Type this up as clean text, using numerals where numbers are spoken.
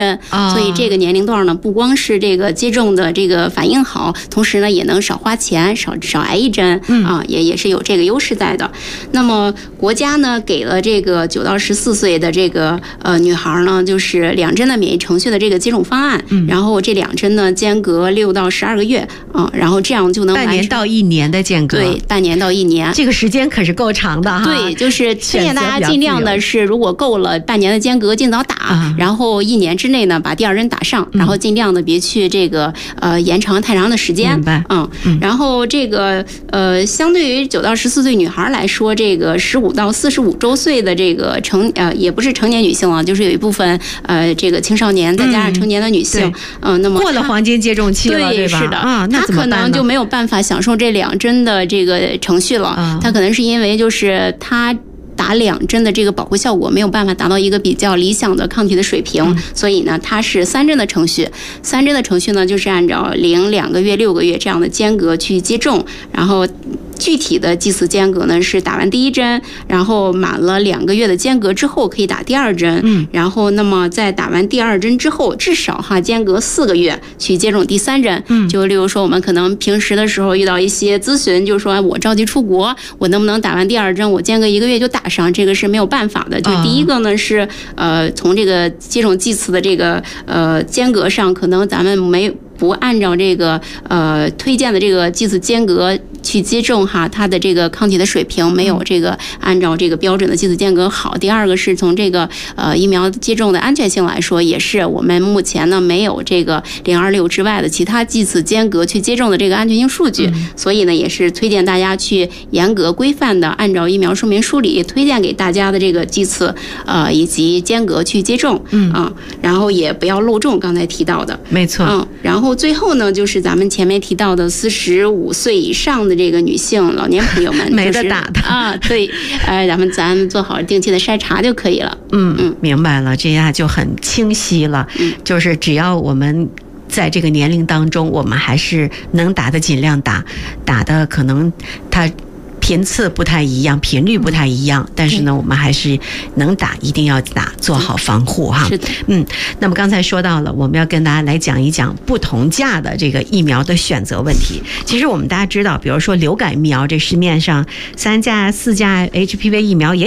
所以这个年龄段呢，不光是这个接种的这个反应好，同时呢也能少花钱，少挨一针啊，也是有这个优势在的。那么国家呢给了这个9到14岁的这个女孩呢，就是2针的免疫程序的这个接种方案，然后这2针呢间隔6到12个月啊，然后这样就能完成半年到1年的间隔， 对，半年到1年， 这个时间可是够长的哈。 对，就是推荐大家尽量的是，如果够了半年的间隔，尽早打，然后1年之内呢把第2针打上，然后尽量的别去这个延长太长的时间。 明白。 然后这个相对于9到14岁女孩来说，这个15到45周岁的这个也不是成年女性了，就是有一部分这个青少年再加上成年的女性，那么过了黄金接种期了，对吧？ 是的啊，那怎么办呢？ 她可能就没有办法享受这2针的这个程序了。她可能是因为就是她打2针的这个保护效果没有办法达到一个比较理想的抗体的水平，所以呢，它是3针的程序。3针的程序呢，就是按照0、2个月、6个月这样的间隔去接种，然后具体的剂次间隔呢是打完第1针，然后满了2个月的间隔之后可以打第2针，然后那么在打完第2针之后，至少间隔4个月去接种第3针。就例如说我们可能平时的时候遇到一些咨询，就是说我着急出国，我能不能打完第2针，我间隔1个月就打上？这个是没有办法的。就第一个呢是从这个接种剂次的这个间隔上，可能咱们不按照这个推荐的这个剂次间隔去接种它的这个抗体的水平没有这个按照这个标准的剂次间隔好。第二个是从这个疫苗接种的安全性来说，也是我们目前呢没有这个026之外的其他剂次间隔去接种的这个安全性数据，所以呢也是推荐大家去严格规范的按照疫苗说明书里推荐给大家的这个剂次以及间隔去接种，然后也不要漏种刚才提到的， 没错， 然后最后呢就是咱们前面提到的45岁以上的这个女性老年朋友们没得打的对，咱们做好定期的筛查就可以了。 明白了，这样就很清晰了。就是只要我们在这个年龄当中，我们还是能打的尽量打的可能它频次不太一样，频率不太一样，但是呢我们还是能打一定要打，做好防护哈。 是的。 那么刚才说到了，我们要跟大家来讲一讲不同价的这个疫苗的选择问题。其实我们大家知道，比如说流感疫苗，这市面上3价4价 HPV 疫苗也